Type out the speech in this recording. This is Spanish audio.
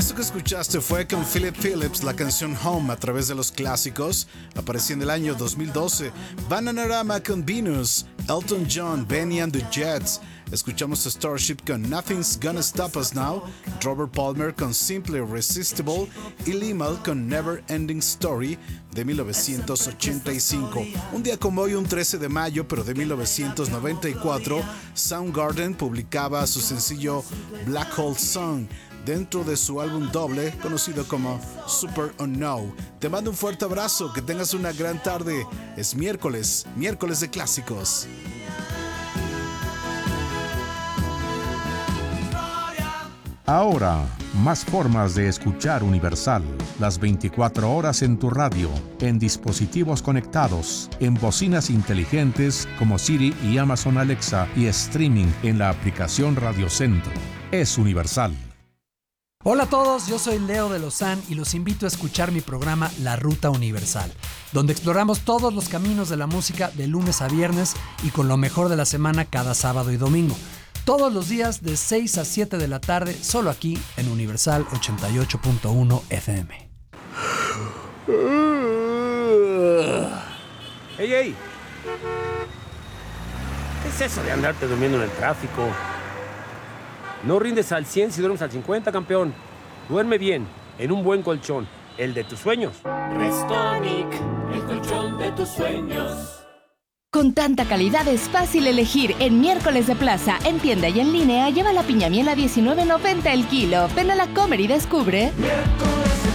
Esto que escuchaste fue con Philip Phillips, la canción Home a través de los clásicos. Apareció en el año 2012. Bananarama con Venus, Elton John, Benny and the Jets. Escuchamos Starship con Nothing's Gonna Stop Us Now, Robert Palmer con Simply Irresistible y Limahl con Never Ending Story de 1985. Un día como hoy, un 13 de mayo, pero de 1994, Soundgarden publicaba su sencillo Black Hole Song dentro de su álbum doble conocido como Super Unknown. Te mando un fuerte abrazo, que tengas una gran tarde. Es miércoles de clásicos. Ahora, más formas de escuchar Universal. Las 24 horas en tu radio, en dispositivos conectados, en bocinas inteligentes como Siri y Amazon Alexa y streaming en la aplicación Radio Centro. Es Universal. Hola a todos, yo soy Leo de Lozán y los invito a escuchar mi programa La Ruta Universal, donde exploramos todos los caminos de la música de lunes a viernes y con lo mejor de la semana cada sábado y domingo. Todos los días de 6 a 7 de la tarde, solo aquí en Universal 88.1 FM. ¡Ey, ey! ¿Qué es eso de andarte durmiendo en el tráfico? No rindes al 100 si duermes al 50, campeón. Duerme bien, en un buen colchón, el de tus sueños. Restonic, el colchón de tus sueños. Con tanta calidad es fácil elegir. En Miércoles de Plaza, en tienda y en línea, lleva la piña miel a $19.90 el kilo. Ven a la Comer y descubre. Miércoles